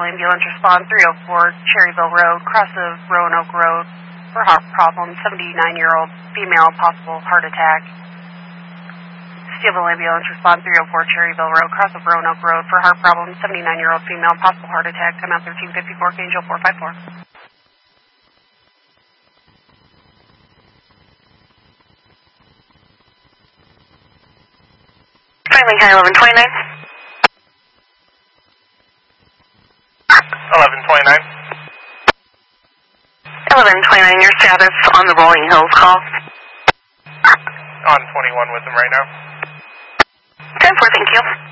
ambulance respond 304 Cherryville Road, cross of Roanoke Road for heart problem, 79-year-old female, possible heart attack. Steelville ambulance respond 304 Cherryville Road, cross of Roanoke Road for heart problem, 79-year-old female, possible heart attack. Come out 1354, Angel 454. Franklin County 1129. 1129. 1129, your status on the Rolling Hills call? On 21 with them right now. 10-4, thank you.